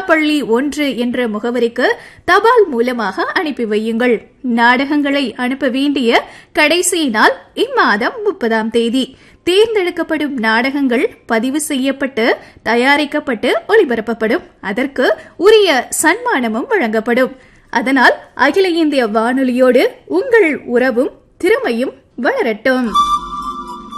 திருச்சிராப்பள்ளி1 என்ற முகவரிக்கு தபால் மூலமாக அனுப்பி வையுங்கள். நாடகங்களை அனுப்ப வேண்டிய கடைசி நாள் இம்மாதம் 30ஆம் தேதி. தேர்ந்தெடுக்கப்படும் நாடகங்கள் பதிவு செய்யப்பட்டு தயாரிக்கப்பட்டு ஒளிபரப்பப்படும். அதற்கு உரிய சன்மானமும் வழங்கப்படும். அதனால் அகில இந்திய வானொலியோடு உங்கள் உறவும் திறமையும் வளரட்டும்.